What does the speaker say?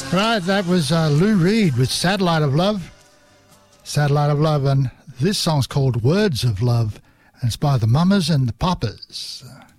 Right, that was Lou Reed with Satellite of Love. Satellite of Love, and this song's called Words of Love, and it's by the Mamas and the Papas.